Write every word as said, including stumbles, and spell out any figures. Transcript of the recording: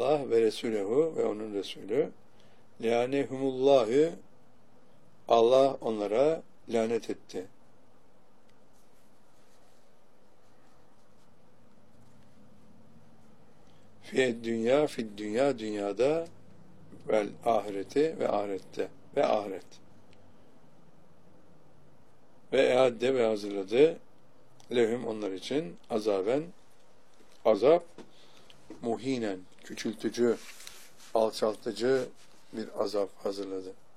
Allah ve Resulehu ve onun Resulü lanehumullahü Allah onlara lanet etti. Fi dünya fi dünya dünyada vel ahireti ve ahirette ve ahiret. Ve eadde ve hazırladı lehum onlar için azaben azap muhinen küçültücü alçaltıcı bir azap hazırladı.